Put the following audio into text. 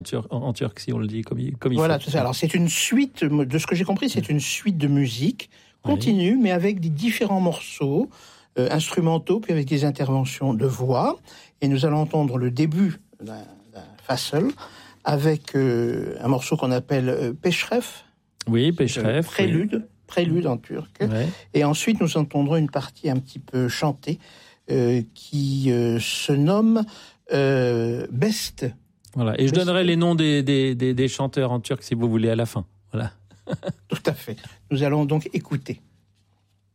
en turc, si on le dit comme il voilà, faut. tout ça. Alors c'est une suite, de ce que j'ai compris, c'est une suite de musique continue, mais avec des différents morceaux instrumentaux, puis avec des interventions de voix. Et nous allons entendre le début d'un fasl avec un morceau qu'on appelle Peşref. Oui, Peşref. Prélude en turc. Ouais. Et ensuite, nous entendrons une partie un petit peu chantée qui se nomme Best. Voilà. Et je donnerai les noms des chanteurs en turc si vous voulez à la fin. Voilà. Tout à fait. Nous allons donc écouter.